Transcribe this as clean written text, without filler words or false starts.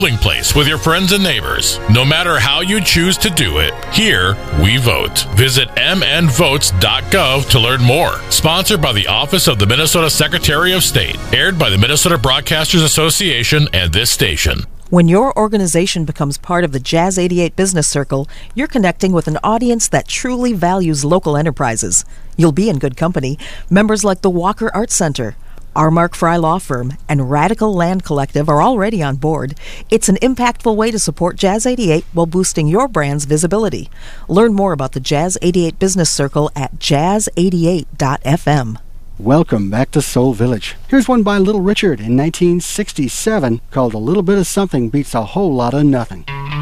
Place with your friends and neighbors. No matter how you choose to do it, here we vote. Visit mnvotes.gov to learn more. Sponsored by the Office of the Minnesota Secretary of State. Aired by the Minnesota Broadcasters Association and this station. When your organization becomes part of the Jazz 88 Business Circle, you're connecting with an audience that truly values local enterprises. You'll be in good company. Members like the Walker Arts Center, our Mark Fry Law Firm, and Radical Land Collective are already on board. It's an impactful way to support Jazz 88 while boosting your brand's visibility. Learn more about the Jazz 88 Business Circle at jazz88.fm. Welcome back to Soul Village. Here's one by Little Richard in 1967 called A Little Bit of Something Beats a Whole Lot of Nothing.